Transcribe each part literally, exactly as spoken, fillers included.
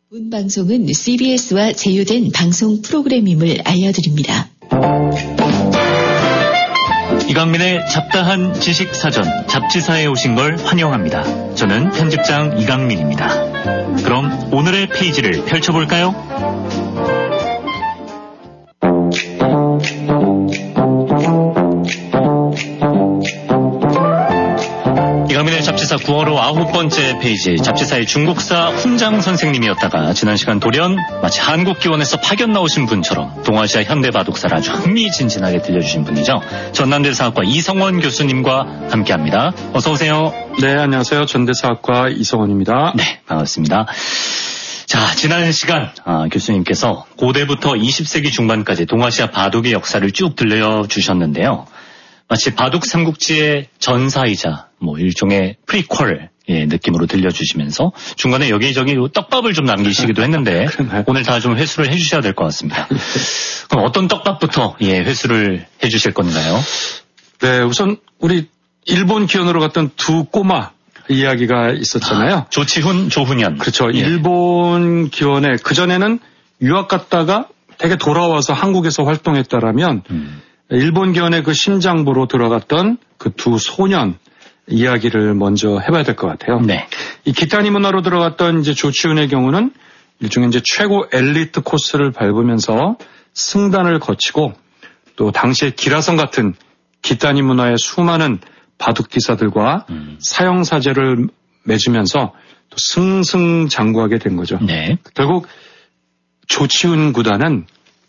본 방송은 씨비에스와 제휴된 방송 프로그램임을 알려드립니다. 이강민의 잡다한 지식사전 잡지사에 오신 걸 환영합니다. 저는 편집장 이강민입니다. 그럼 오늘의 페이지를 펼쳐볼까요? 이강민의 잡지사 구월호 아홉 번째 페이지, 잡지사의 중국사 훈장 선생님이었다가 지난 시간 돌연 마치 한국기원에서 파견 나오신 분처럼 동아시아 현대바둑사를 아주 흥미진진하게 들려주신 분이죠. 전남대사학과 이성원 교수님과 함께합니다. 어서 오세요. 네, 안녕하세요. 전대사학과 이성원입니다. 네, 반갑습니다. 자, 지난 시간 아, 교수님께서 고대부터 이십 세기 중반까지 동아시아 바둑의 역사를 쭉 들려주셨는데요. 마치 바둑 삼국지의 전사이자 뭐 일종의 프리퀄 예, 느낌으로 들려주시면서 중간에 여기저기 떡밥을 좀 남기시기도 했는데 오늘 다 좀 회수를 해주셔야 될 것 같습니다. 그럼 어떤 떡밥부터 예, 회수를 해주실 건가요? 네, 우선 우리 일본 기원으로 갔던 두 꼬마 이야기가 있었잖아요. 아, 조치훈, 조훈현. 그렇죠. 예. 일본 기원에 그전에는 유학 갔다가 되게 돌아와서 한국에서 활동했다라면 음. 일본 기원의 그 심장부로 들어갔던 그 두 소년 이야기를 먼저 해봐야 될 것 같아요. 네. 이 기타니 문화로 들어갔던 이제 조치훈의 경우는 일종의 이제 최고 엘리트 코스를 밟으면서 승단을 거치고 또 당시에 기라성 같은 기타니 문화의 수많은 바둑 기사들과 음. 사형사제를 맺으면서 또 승승장구하게 된 거죠. 네. 결국 조치훈 구단은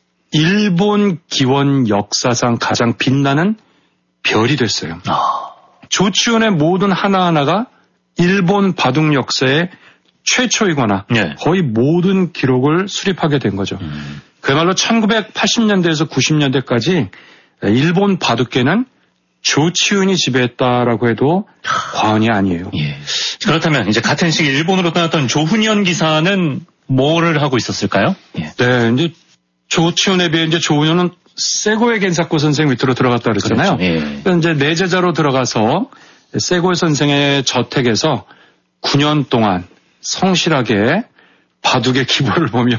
일본 기원 역사상 가장 빛나는 별이 됐어요. 아. 조치훈의 모든 하나하나가 일본 바둑 역사의 최초이거나 네. 거의 모든 기록을 수립하게 된 거죠. 음. 그야말로 천구백팔십 년대에서 구십 년대까지 일본 바둑계는 조치훈이 지배했다라고 해도 과언이 아니에요. 예. 그렇다면 이제 같은 시기 일본으로 떠났던 조훈현 기사는 뭐를 하고 있었을까요? 예. 네, 이제 조치훈에 비해 이제 조훈현은 세고의 겐사코 선생 밑으로 들어갔다 그랬잖아요. 그렇죠. 예. 이제 내제자로 들어가서 세고의 선생의 저택에서 구 년 동안 성실하게 바둑의 기보를 보며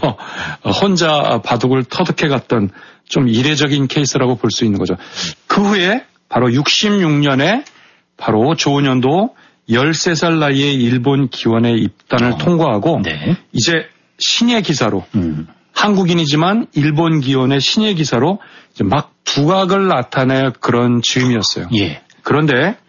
혼자 바둑을 터득해 갔던 좀 이례적인 케이스라고 볼 수 있는 거죠. 그 후에 바로 육십육 년에 바로 조훈현도 열세 살 나이에 일본 기원의 입단을 어. 통과하고 네. 이제 신예 기사로 음. 한국인이지만 일본 기원의 신예 기사로 이제 막 두각을 나타낼 그런 즈음이었어요. 예. 그런데